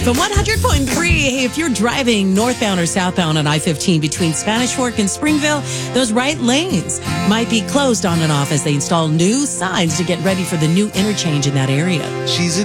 From 100.3, hey, if you're driving northbound or southbound on I-15 between Spanish Fork and Springville, those right lanes might be closed on and off as they install new signs to get ready for the new interchange in that area. She's a